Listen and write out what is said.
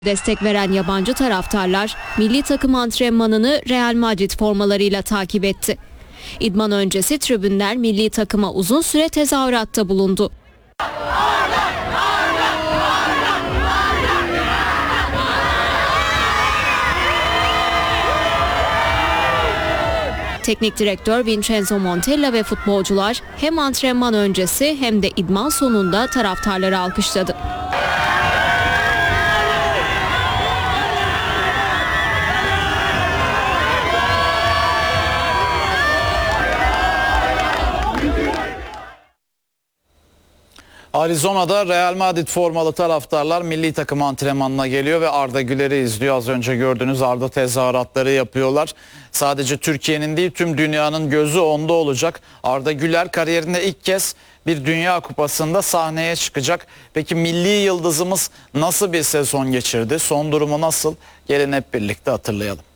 Destek veren yabancı taraftarlar milli takım antrenmanını Real Madrid formalarıyla takip etti. İdman öncesi tribünler milli takıma uzun süre tezahüratta bulundu. Teknik direktör Vincenzo Montella ve futbolcular hem antrenman öncesi hem de idman sonunda taraftarları alkışladı. Arizona'da Real Madrid formalı taraftarlar milli takım antrenmanına geliyor ve Arda Güler'i izliyor. Az önce gördüğünüz Arda tezahüratları yapıyorlar. Sadece Türkiye'nin değil tüm dünyanın gözü onda olacak. Arda Güler kariyerinde ilk kez bir Dünya Kupası'nda sahneye çıkacak. Peki milli yıldızımız nasıl bir sezon geçirdi? Son durumu nasıl? Gelin hep birlikte hatırlayalım.